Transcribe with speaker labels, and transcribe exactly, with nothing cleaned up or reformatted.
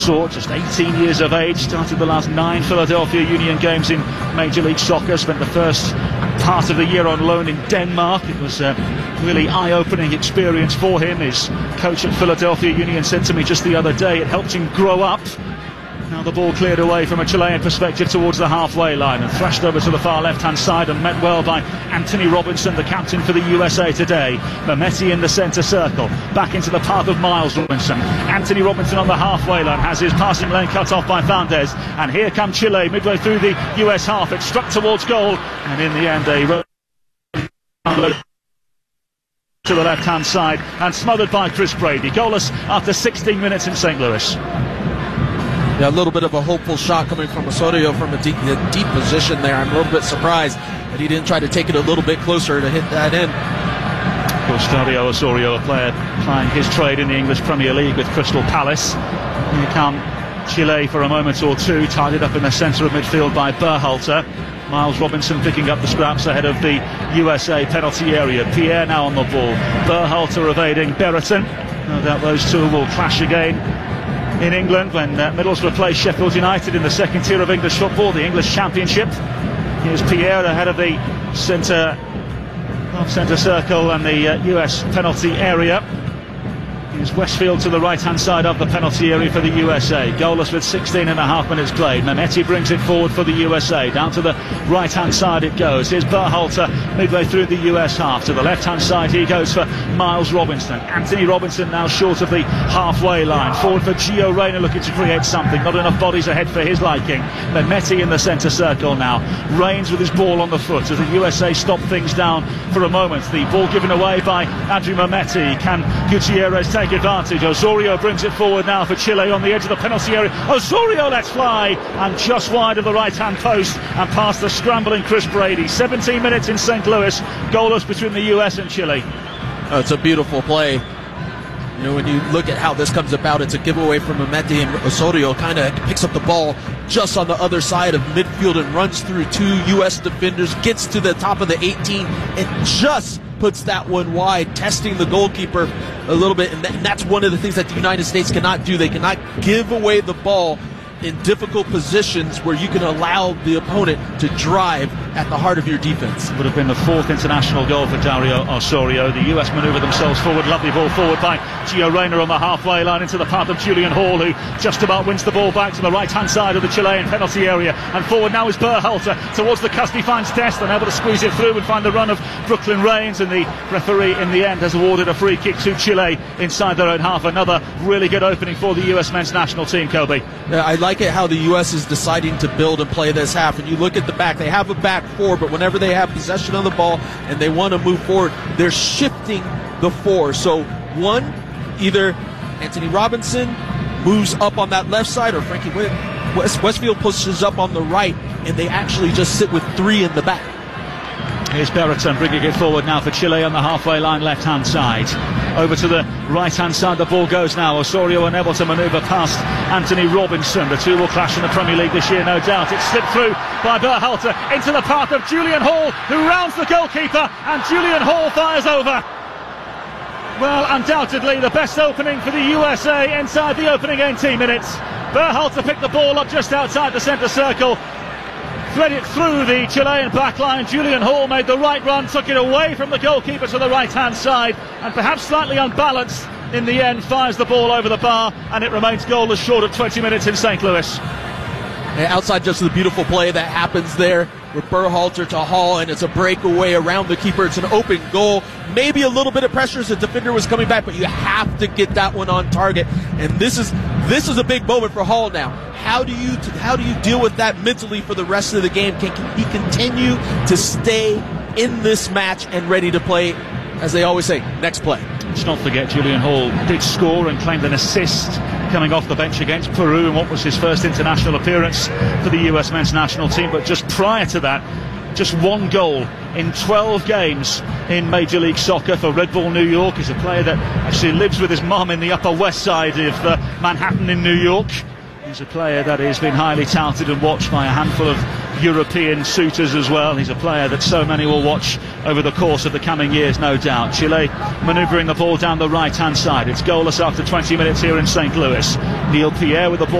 Speaker 1: Just eighteen years of age, started the last nine Philadelphia Union games in Major League Soccer, spent the first part of the year on loan in Denmark. It was a really eye-opening experience for him. His coach at Philadelphia Union said to me just the other day it helped him grow up. Now the ball cleared away from a Chilean perspective towards the halfway line and thrashed over to the far left-hand side and met well by Anthony Robinson, the captain for the U S A today. Mehmeti in the centre circle, back into the path of Miles Robinson. Anthony Robinson on the halfway line has his passing lane cut off by Fernandez, and here come Chile midway through the U S half. It struck towards goal, and in the end a to the left-hand side and smothered by Chris Brady. Goalless after sixteen minutes in Saint Louis.
Speaker 2: Yeah, a little bit of a hopeful shot coming from Osorio from a deep, a deep position there. I'm a little bit surprised that he didn't try to take it a little bit closer to hit that in.
Speaker 1: Of course, Dario Osorio, a player plying his trade in the English Premier League with Crystal Palace. Here come Chile for a moment or two, tied up in the centre of midfield by Berhalter. Miles Robinson picking up the scraps ahead of the U S A penalty area. Pierre now on the ball. Berhalter evading Brereton. No doubt those two will clash again in England when uh, Middlesbrough play Sheffield United in the second tier of English football, the English Championship. Here's Pierre ahead of the centre of centre circle and the uh, U S penalty area. Here's Westfield to the right-hand side of the penalty area for the U S A. Goalless with sixteen and a half minutes played. Mehmeti brings it forward for the U S A. Down to the right-hand side it goes. Here's Berhalter midway through the U S half. To the left-hand side he goes for Miles Robinson. Anthony Robinson now short of the halfway line. Forward for Gio Reyna looking to create something. Not enough bodies ahead for his liking. Mehmeti in the centre circle now. Reigns with his ball on the foot as the U S A stop things down for a moment. The ball given away by Adrian Mehmeti. Can Gutierrez take advantage? Osorio brings it forward now for Chile on the edge of the penalty area. Osorio lets fly and just wide of the right hand post and past the scrambling Chris Brady. seventeen minutes in Saint Louis, goalless between the U S and Chile.
Speaker 2: Oh, it's a beautiful play. You know, when you look at how this comes about, it's a giveaway from Mehmeti, and Osorio kind of picks up the ball just on the other side of midfield and runs through two U S defenders, gets to the top of the eighteen and just puts that one wide, testing the goalkeeper a little bit, and, that, and that's one of the things that the United States cannot do. They cannot give away the ball in difficult positions where you can allow the opponent to drive at the heart of your defense.
Speaker 1: Would have been the fourth international goal for Dario Osorio. The U S manoeuvre themselves forward. Lovely ball forward by Gio Reyna on the halfway line into the path of Julian Hall, who just about wins the ball back to the right-hand side of the Chilean penalty area. And forward now is Berhalter towards the cusp. He finds Dest, and able to squeeze it through and find the run of Brooklyn Reigns. And the referee in the end has awarded a free kick to Chile inside their own half. Another really good opening for the U S men's national team, Kobe.
Speaker 2: Yeah, I like it how the U S is deciding to build and play this half. And you look at the back, they have a back four, but whenever they have possession of the ball and they want to move forward, they're shifting the four. So one, either Anthony Robinson moves up on that left side, or Frankie West, Westfield pushes up on the right, and they actually just sit with three in the back.
Speaker 1: Here's Brereton bringing it forward now for Chile on the halfway line left-hand side. Over to the right-hand side the ball goes now. Osorio unable to manoeuvre past Anthony Robinson. The two will clash in the Premier League this year, no doubt. It's slipped through by Berhalter into the path of Julian Hall, who rounds the goalkeeper, and Julian Hall fires over. Well, undoubtedly the best opening for the U S A inside the opening eighteen minutes. Berhalter picked the ball up just outside the centre circle, thread it through the Chilean backline. Julian Hall made the right run, took it away from the goalkeeper to the right-hand side, and perhaps slightly unbalanced in the end, fires the ball over the bar, and it remains goalless short of twenty minutes in Saint Louis.
Speaker 2: And outside just the beautiful play that happens there with Berhalter to Hall, and it's a breakaway around the keeper. It's an open goal. Maybe a little bit of pressure as the defender was coming back, but you have to get that one on target. And this is this is a big moment for Hall now. How do you how do you deal with that mentally for the rest of the game? Can, can he continue to stay in this match and ready to play, as they always say, next play?
Speaker 1: Let's not forget Julian Hall did score and claimed an assist coming off the bench against Peru in what was his first international appearance for the U S men's national team. But just prior to that, just one goal in twelve games in Major League Soccer for Red Bull New York. He's a player that actually lives with his mum in the Upper West Side of uh, Manhattan in New York. He's a player that has been highly touted and watched by a handful of European suitors as well. He's a player that so many will watch over the course of the coming years, no doubt. Chile manoeuvring the ball down the right-hand side. It's goalless after twenty minutes here in Saint Louis. Neil Pierre with the ball.